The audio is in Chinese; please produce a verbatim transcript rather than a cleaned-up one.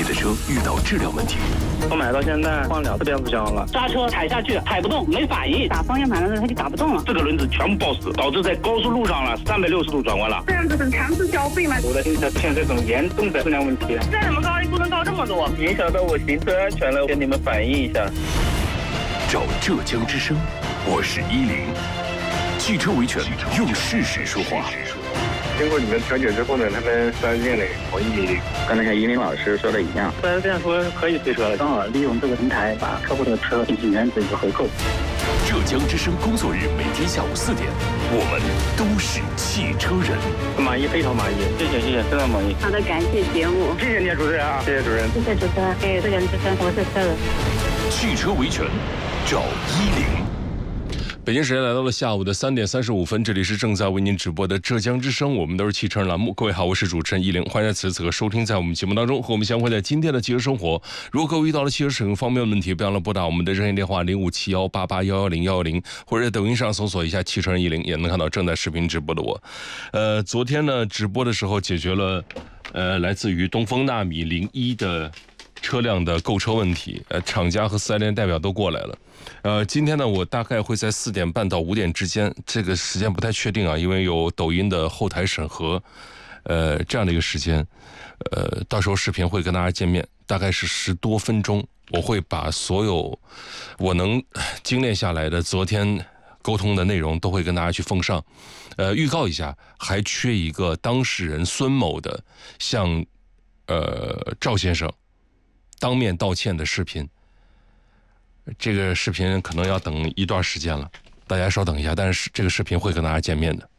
的车遇到质量问题。 我买到现在换两次变速箱了， 刹车踩下去踩不动，没反应， 打方向盘的时候它就打不动了。 这个轮子全部抱死，导致在高速路上了三百六十度转弯了。 这样子是强制交费吗？ 我的新车出现这种严重的质量问题， 再怎么高，不能高这么多， 影响到我行车安全了，跟你们反映一下。 找浙江之声，我是依林。汽车维权，用事实说话。 经过你们调解之后呢，他们四 S 店呢同意， 刚才像依林老师说的一样， 四 S 店说可以退车了， 刚好利用这个平台把客户的车进行原则一个回购。 浙江之声工作日每天下午四点，我们都是汽车人。 满意，非常满意，谢谢谢谢，非常满意。 好的，感谢节目， 谢谢你主持人啊，谢谢主任， 谢谢主持人，给浙江之声，我是车人。 汽车维权，找依林。北京时间来到了下午的三点三十五分，这里是正在为您直播的浙江之声，我们都是汽车人栏目。各位好，我是主持人依林，欢迎在此时此刻收听在我们节目当中和我们相会在今天的汽车生活。如果各位遇到了汽车使用方面的问题，不要忘了拨打我们的热线电话零五七幺八八幺幺零幺幺零，或者在抖音上搜索一下汽车人依林，也能看到正在视频直播的我。呃，昨天呢直播的时候解决了呃来自于东风纳米零一的车辆的购车问题，呃，厂家和四 S 店代表都过来了。呃，今天呢，我大概会在四点半到五点之间，这个时间不太确定啊，因为有抖音的后台审核，呃，这样的一个时间，呃，到时候视频会跟大家见面，大概是十多分钟，我会把所有我能精炼下来的昨天沟通的内容都会跟大家去奉上。呃，预告一下，还缺一个当事人孙某的向呃赵先生当面道歉的视频。这个视频可能要等一段时间了，大家稍等一下，但是这个视频会跟大家见面的。